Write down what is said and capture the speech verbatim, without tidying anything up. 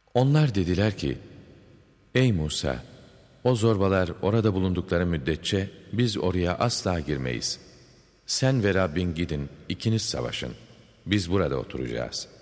Onlar dediler ki, ey Musa! O zorbalar orada bulundukları müddetçe biz oraya asla girmeyiz. Sen ve Rabbin gidin, ikiniz savaşın. Biz burada oturacağız.''